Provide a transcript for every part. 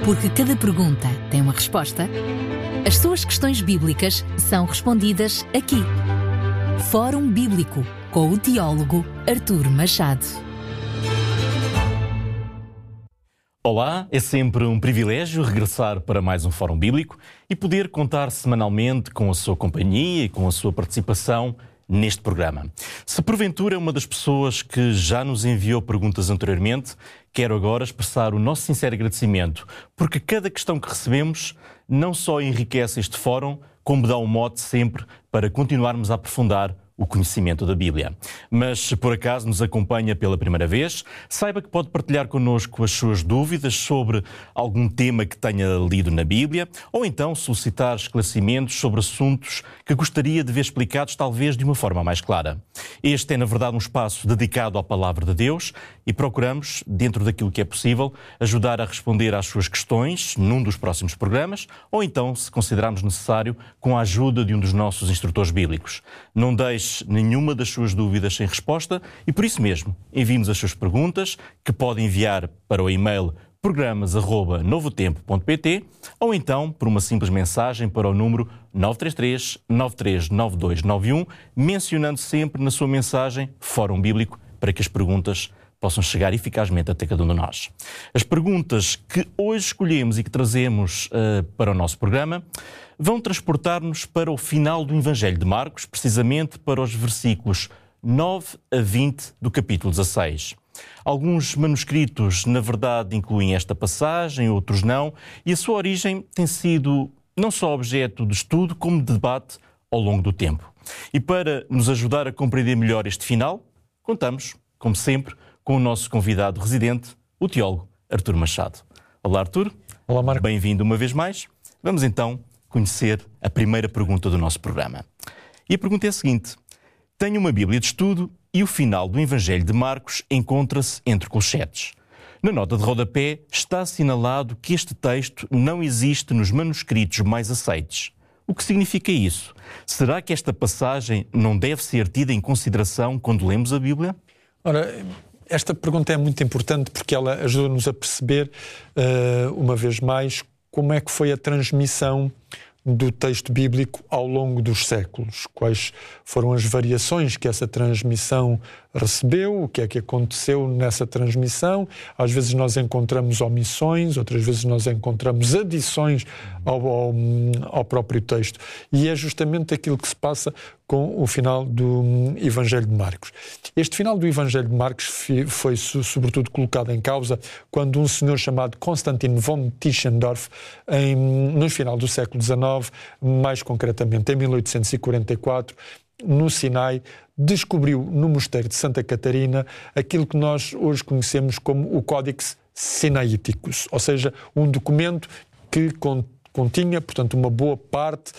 Porque cada pergunta tem uma resposta, as suas questões bíblicas são respondidas aqui. Fórum Bíblico, com o teólogo Artur Machado. Olá, é sempre um privilégio regressar para mais um Fórum Bíblico e poder contar semanalmente com a sua companhia e com a sua participação neste programa. Se porventura é uma das pessoas que já nos enviou perguntas anteriormente, quero agora expressar o nosso sincero agradecimento, porque cada questão que recebemos não só enriquece este fórum, como dá um mote sempre para continuarmos a aprofundar o conhecimento da Bíblia. Mas se por acaso nos acompanha pela primeira vez, saiba que pode partilhar connosco as suas dúvidas sobre algum tema que tenha lido na Bíblia, ou então solicitar esclarecimentos sobre assuntos que gostaria de ver explicados talvez de uma forma mais clara. Este é, na verdade, um espaço dedicado à Palavra de Deus e procuramos, dentro daquilo que é possível, ajudar a responder às suas questões num dos próximos programas, ou então, se considerarmos necessário, com a ajuda de um dos nossos instrutores bíblicos. Não deixe nenhuma das suas dúvidas sem resposta e, por isso mesmo, envie-nos as suas perguntas, que pode enviar para o e-mail programas@novotempo.pt ou então por uma simples mensagem para o número 933 939291, mencionando sempre na sua mensagem Fórum Bíblico, para que as perguntas possam chegar eficazmente até cada um de nós. As perguntas que hoje escolhemos e que trazemos para o nosso programa vão transportar-nos para o final do Evangelho de Marcos, precisamente para os versículos 9 a 20 do capítulo 16. Alguns manuscritos, na verdade, incluem esta passagem, outros não, e a sua origem tem sido não só objeto de estudo, como de debate ao longo do tempo. E para nos ajudar a compreender melhor este final, contamos, como sempre, com o nosso convidado residente, o teólogo Artur Machado. Olá, Artur. Olá, Marco. Bem-vindo uma vez mais. Vamos então conhecer a primeira pergunta do nosso programa. E a pergunta é a seguinte: tenho uma Bíblia de estudo e o final do Evangelho de Marcos encontra-se entre colchetes. Na nota de rodapé está assinalado que este texto não existe nos manuscritos mais aceites. O que significa isso? Será que esta passagem não deve ser tida em consideração quando lemos a Bíblia? Ora, esta pergunta é muito importante porque ela ajuda-nos a perceber, uma vez mais, como é que foi a transmissão do texto bíblico ao longo dos séculos. Quais foram as variações que essa transmissão recebeu, o que é que aconteceu nessa transmissão. Às vezes nós encontramos omissões, outras vezes nós encontramos adições ao próprio texto. E é justamente aquilo que se passa com o final do Evangelho de Marcos. Este final do Evangelho de Marcos foi sobretudo colocado em causa quando um senhor chamado Konstantin von Tischendorf, no final do século XIX, mais concretamente em 1844, no Sinai, descobriu no mosteiro de Santa Catarina aquilo que nós hoje conhecemos como o Códex Sinaiticus, ou seja, um documento que continha, portanto, uma boa parte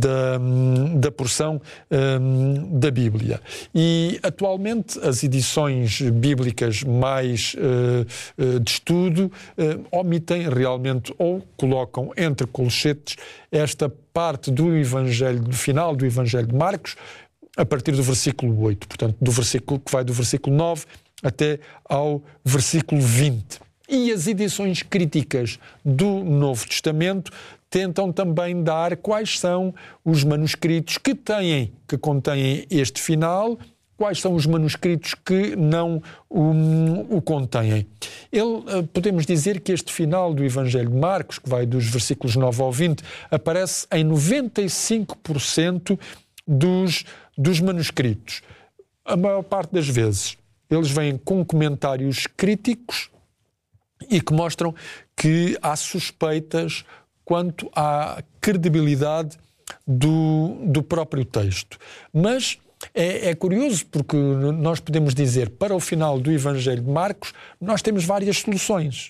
da porção da Bíblia. E, atualmente, as edições bíblicas mais de estudo omitem realmente ou colocam entre colchetes esta parte do Evangelho, do final do Evangelho de Marcos, a partir do versículo 8, portanto, do versículo que vai do versículo 9 até ao versículo 20. E as edições críticas do Novo Testamento tentam também dar quais são os manuscritos que contêm este final, quais são os manuscritos que não o contêm. Podemos dizer que este final do Evangelho de Marcos, que vai dos versículos 9 ao 20, aparece em 95% dos manuscritos. A maior parte das vezes eles vêm com comentários críticos e que mostram que há suspeitas quanto à credibilidade do próprio texto. Mas é curioso porque nós podemos dizer, para o final do Evangelho de Marcos, nós temos várias soluções.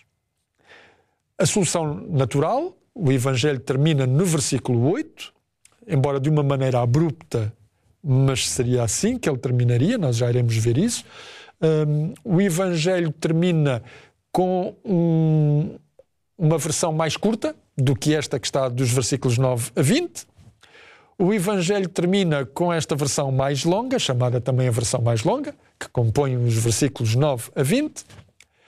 A solução natural, o Evangelho termina no versículo 8, embora de uma maneira abrupta, mas seria assim que ele terminaria, nós já iremos ver isso. O Evangelho termina com uma versão mais curta do que esta que está dos versículos 9 a 20. O Evangelho termina com esta versão mais longa, chamada também a versão mais longa, que compõe os versículos 9 a 20.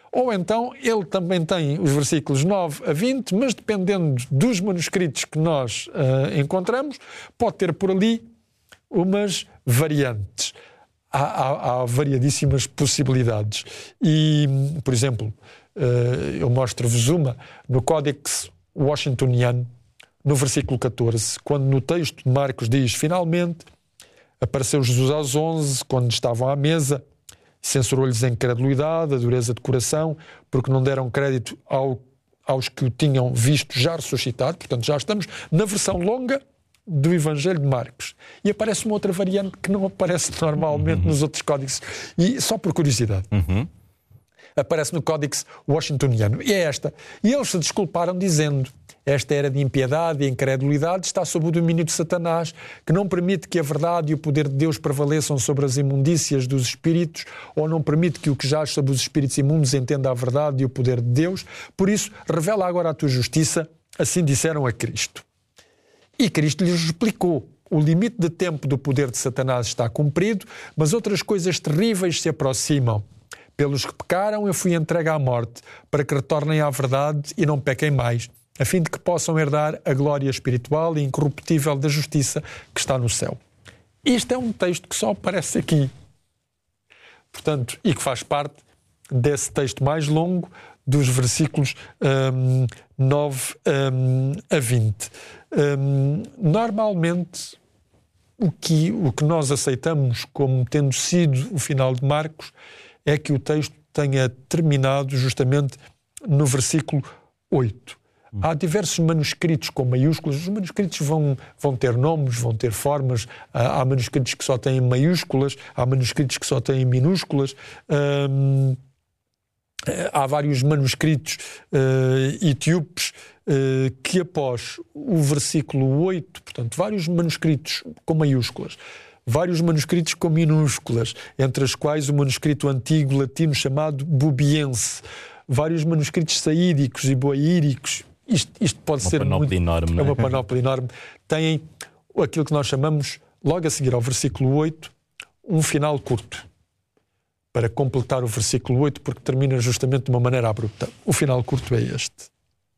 Ou então ele também tem os versículos 9 a 20, mas dependendo dos manuscritos que nós encontramos, pode ter por ali umas variantes. Há variadíssimas possibilidades. E, por exemplo, eu mostro-vos uma no Códex Washingtoniano, no versículo 14, quando no texto de Marcos diz: finalmente apareceu Jesus aos 11, quando estavam à mesa, censurou-lhes a incredulidade, a dureza de coração, porque não deram crédito aos que o tinham visto já ressuscitado. Portanto, já estamos na versão longa do Evangelho de Marcos. E aparece uma outra variante que não aparece normalmente nos outros códices. E só por curiosidade. Aparece no Códex Washingtoniano. E é esta. E eles se desculparam dizendo: esta era de impiedade e incredulidade está sob o domínio de Satanás, que não permite que a verdade e o poder de Deus prevaleçam sobre as imundícias dos espíritos, ou não permite que o que jaz sobre os espíritos imundos entenda a verdade e o poder de Deus. Por isso, revela agora a tua justiça. Assim disseram a Cristo. E Cristo lhes explicou: o limite de tempo do poder de Satanás está cumprido, mas outras coisas terríveis se aproximam. Pelos que pecaram eu fui entregue à morte, para que retornem à verdade e não pequem mais, a fim de que possam herdar a glória espiritual e incorruptível da justiça que está no céu. Isto é um texto que só aparece aqui. Portanto, e que faz parte desse texto mais longo, dos versículos 9 a 20. Normalmente, o que nós aceitamos como tendo sido o final de Marcos é que o texto tenha terminado justamente no versículo 8. Há diversos manuscritos com maiúsculas. Os manuscritos vão ter nomes, vão ter formas. Há manuscritos que só têm maiúsculas, há manuscritos que só têm minúsculas. Há vários manuscritos etíopes que após o versículo 8, portanto, vários manuscritos com maiúsculas, vários manuscritos com minúsculas, entre as quais o manuscrito antigo latino chamado bubiense, vários manuscritos saídicos e boaíricos. Isto pode ser muito... enorme, é uma panóplia enorme. Têm aquilo que nós chamamos, logo a seguir ao versículo 8, um final curto, para completar o versículo 8, porque termina justamente de uma maneira abrupta. O final curto é este,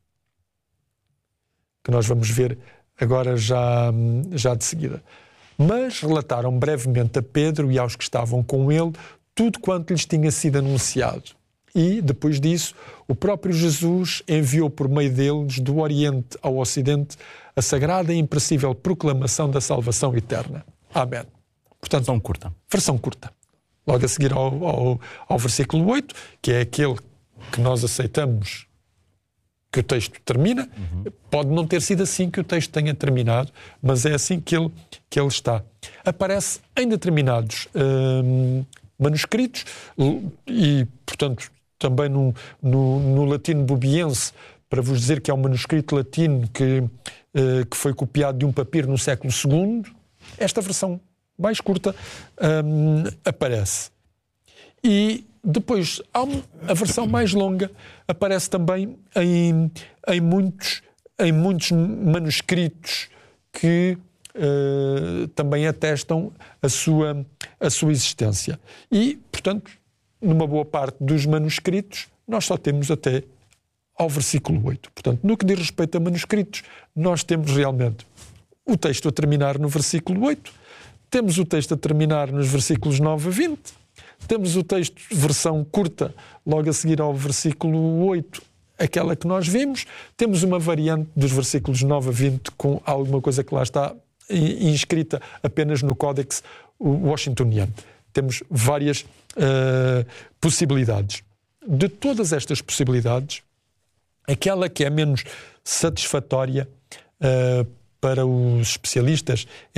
que nós vamos ver agora já de seguida. Mas relataram brevemente a Pedro e aos que estavam com ele tudo quanto lhes tinha sido anunciado. E, depois disso, o próprio Jesus enviou por meio deles, do Oriente ao Ocidente, a sagrada e imperecível proclamação da salvação eterna. Amém. Portanto, versão curta. Logo a seguir ao versículo 8, que é aquele que nós aceitamos que o texto termina. Pode não ter sido assim que o texto tenha terminado, mas é assim que ele está. Aparece em determinados manuscritos e, portanto, também no latino bubiense, para vos dizer que é um manuscrito latino que foi copiado de um papiro no século II. Esta versão mais curta aparece. E depois a versão mais longa aparece também em muitos manuscritos que também atestam a sua existência. E, portanto, numa boa parte dos manuscritos, nós só temos até ao versículo 8. Portanto, no que diz respeito a manuscritos, nós temos realmente o texto a terminar no versículo 8, temos o texto a terminar nos versículos 9 a 20, temos o texto, versão curta, logo a seguir ao versículo 8, aquela que nós vimos, temos uma variante dos versículos 9 a 20 com alguma coisa que lá está inscrita apenas no Códex Washingtoniano. Temos várias possibilidades. De todas estas possibilidades, aquela que é menos satisfatória para os especialistas é